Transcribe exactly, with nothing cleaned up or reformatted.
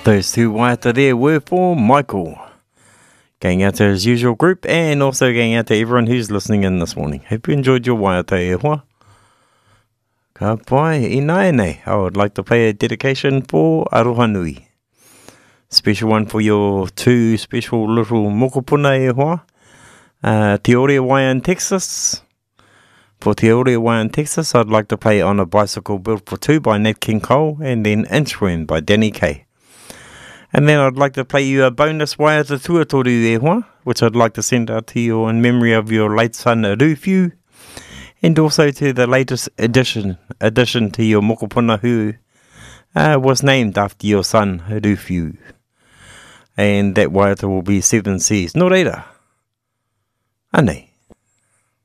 Those two waiata there were for Michael. Going out to his usual group and also going out to everyone who's listening in this morning. Hope you enjoyed your waiata e hoa. Ka pai, i nai nei. I would like to play a dedication for Aroha Nui. Special one for your two special little mokopuna e hoa. Uh, Te Ore Waiā in Texas. For Te Ore Waiā in Texas, I'd like to play On a Bicycle Built for Two by Nat King Cole and then Inchworm by Danny Kaye. And then I'd like to play you a bonus waiata tuatoru e hoa, which I'd like to send out to you in memory of your late son Rufiu, and also to the latest addition addition to your mokopuna who uh, was named after your son Rufiu. And that waiata will be Seven Seas. Nō reira. Anei.